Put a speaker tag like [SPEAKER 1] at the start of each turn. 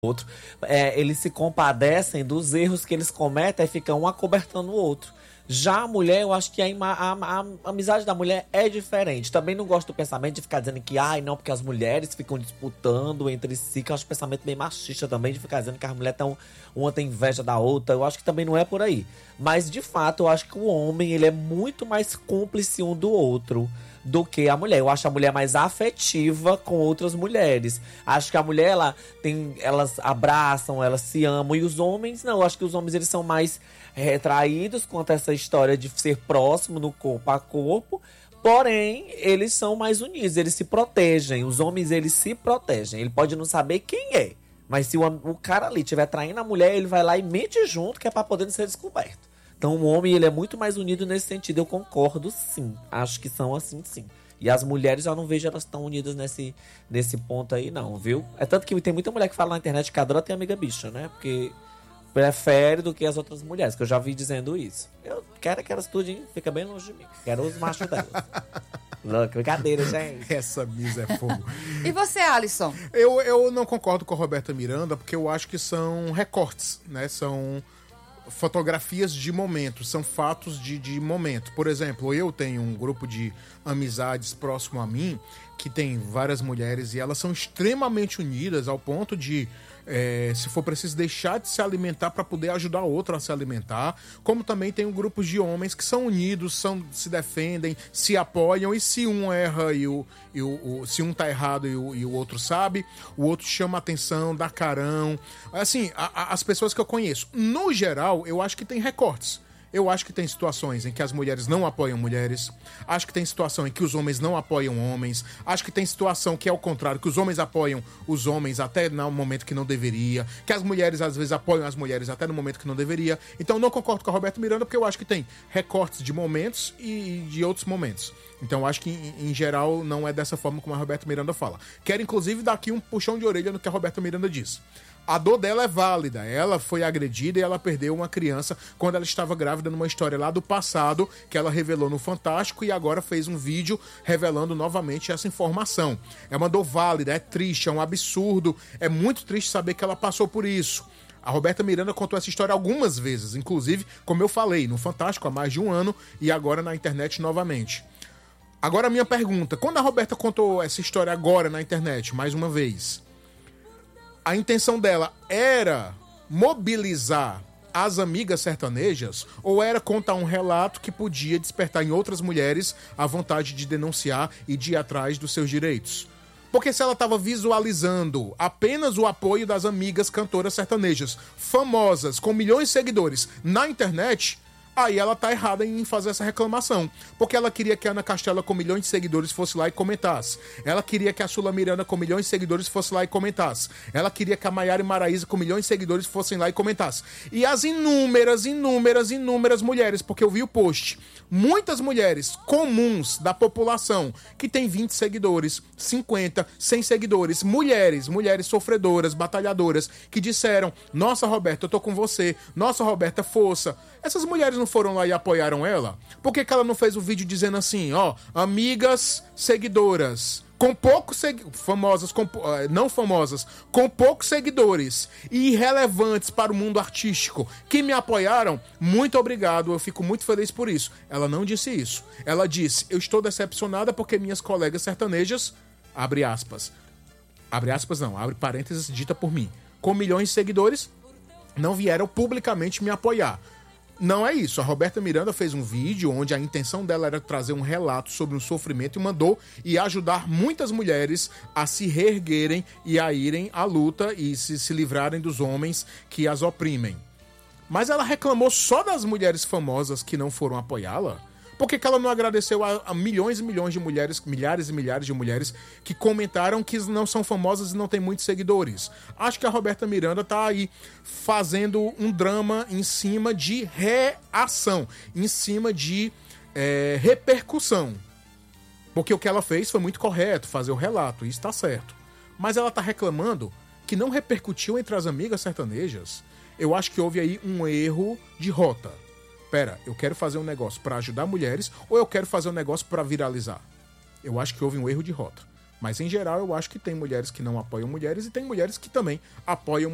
[SPEAKER 1] outro. Eles se compadecem dos erros que eles cometem e ficam um acobertando o outro. Já a mulher, eu acho que a amizade da mulher é diferente. Também não gosto do pensamento de ficar dizendo que, ai, não, porque as mulheres ficam disputando entre si, que eu acho um pensamento bem machista também, de ficar dizendo que as mulheres estão, uma tem inveja da outra. Eu acho que também não é por aí. Mas, de fato, eu acho que o homem, ele é muito mais cúmplice um do outro do que a mulher. Eu acho a mulher mais afetiva com outras mulheres. Acho que a mulher, elas abraçam, elas se amam. E os homens, não. Eu acho que os homens, eles são mais retraídos quanto a essa história de ser próximo no corpo a corpo. Porém, eles são mais unidos, eles se protegem. Os homens, eles se protegem. Ele pode não saber quem é. Mas se o cara ali estiver traindo a mulher, ele vai lá e mente junto, que é pra poder ser descoberto. Então o homem, ele é muito mais unido nesse sentido, eu concordo sim. Acho que são assim sim. E as mulheres, eu não vejo elas tão unidas nesse ponto aí não, viu? É tanto que tem muita mulher que fala na internet que adora ter amiga bicha, né? Porque prefere do que as outras mulheres, que eu já vi dizendo isso. Eu quero que elas tudinho fica bem longe de mim. Quero os machos delas. Louco, brincadeira, gente.
[SPEAKER 2] Essa misa é fogo.
[SPEAKER 3] E você, Alisson?
[SPEAKER 2] Eu não concordo com a Roberta Miranda, porque eu acho que são recortes, né? São fotografias de momento, são fatos de momento. Por exemplo, eu tenho um grupo de amizades próximo a mim que tem várias mulheres e elas são extremamente unidas ao ponto de, se for preciso, deixar de se alimentar para poder ajudar a outra a se alimentar. Como também tem grupos de homens que são unidos, se defendem, se apoiam, e se um erra se um tá errado e o outro sabe, o outro chama atenção, dá carão. Assim, as pessoas que eu conheço, no geral, eu acho que tem recortes. Eu acho que tem situações em que as mulheres não apoiam mulheres. Acho que tem situação em que os homens não apoiam homens. Acho que tem situação que é o contrário, que os homens apoiam os homens até no momento que não deveria. Que as mulheres, às vezes, apoiam as mulheres até no momento que não deveria. Então, não concordo com a Roberta Miranda, porque eu acho que tem recortes de momentos e de outros momentos. Então, eu acho que, em geral, não é dessa forma como a Roberta Miranda fala. Quero, inclusive, dar aqui um puxão de orelha no que a Roberta Miranda disse. A dor dela é válida, ela foi agredida e ela perdeu uma criança quando ela estava grávida, numa história lá do passado que ela revelou no Fantástico, e agora fez um vídeo revelando novamente essa informação. É uma dor válida, é triste, é um absurdo, é muito triste saber que ela passou por isso. A Roberta Miranda contou essa história algumas vezes, inclusive, como eu falei, no Fantástico há mais de um ano e agora na internet novamente. Agora a minha pergunta, quando a Roberta contou essa história agora na internet, mais uma vez, a intenção dela era mobilizar as amigas sertanejas ou era contar um relato que podia despertar em outras mulheres a vontade de denunciar e de ir atrás dos seus direitos? Porque se ela estava visualizando apenas o apoio das amigas cantoras sertanejas famosas, com milhões de seguidores na internet, aí ela tá errada em fazer essa reclamação. Porque ela queria que a Ana Castela, com milhões de seguidores, fosse lá e comentasse. Ela queria que a Sula Miranda, com milhões de seguidores, fosse lá e comentasse. Ela queria que a Maiara e Maraísa, com milhões de seguidores, fossem lá e comentasse. E as inúmeras mulheres, porque eu vi o post. Muitas mulheres comuns da população, que tem 20 seguidores, 50, 100 seguidores, mulheres sofredoras, batalhadoras, que disseram: nossa, Roberta, eu tô com você. Nossa, Roberta, força. Essas mulheres não foram lá e apoiaram ela? Por que ela não fez o vídeo dizendo assim, amigas seguidoras, com poucos famosas, não famosas, com poucos seguidores e irrelevantes para o mundo artístico, que me apoiaram, muito obrigado, eu fico muito feliz por isso. Ela não disse isso. Ela disse: eu estou decepcionada porque minhas colegas sertanejas, abre aspas não, abre parênteses, dita por mim, com milhões de seguidores, não vieram publicamente me apoiar. Não é isso. A Roberta Miranda fez um vídeo onde a intenção dela era trazer um relato sobre o sofrimento e uma dor e ajudar muitas mulheres a se reerguerem e a irem à luta e se livrarem dos homens que as oprimem. Mas ela reclamou só das mulheres famosas que não foram apoiá-la? Por que ela não agradeceu a milhões e milhões de mulheres, milhares e milhares de mulheres que comentaram que não são famosas e não têm muitos seguidores? Acho que a Roberta Miranda tá aí fazendo um drama em cima de reação, em cima de repercussão. Porque o que ela fez foi muito correto, fazer o relato, isso tá certo. Mas ela tá reclamando que não repercutiu entre as amigas sertanejas. Eu acho que houve aí um erro de rota. Pera, eu quero fazer um negócio para ajudar mulheres ou eu quero fazer um negócio para viralizar? Eu acho que houve um erro de rota. Mas, em geral, eu acho que tem mulheres que não apoiam mulheres e tem mulheres que também apoiam